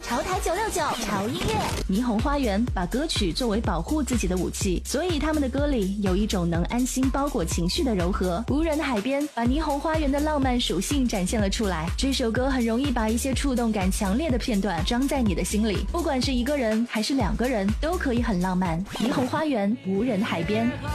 潮台969潮音乐。霓虹花园把歌曲作为保护自己的武器，所以他们的歌里有一种能安心包裹情绪的柔和。无人的海边把霓虹花园的浪漫属性展现了出来。这首歌很容易把一些触动感强烈的片段装在你的心里，不管是一个人还是2个人，都可以很浪漫。霓虹花园，无人海边。